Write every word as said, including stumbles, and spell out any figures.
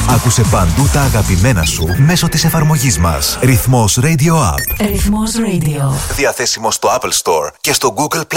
Άκουσε παντού τα αγαπημένα σου μέσω της εφαρμογής μας. Ρυθμός Radio App. Ρυθμός Radio. Διαθέσιμο στο Apple Store και στο Google Play.